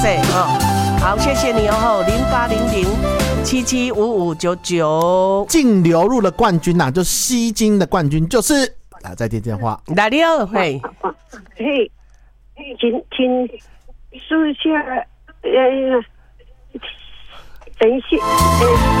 对哦，好，谢谢你哦，0800775599， 净流入的冠军呐，就吸金的冠军就是啊，再接电话， 来了，嘿， 嘿，请说一下，等一下，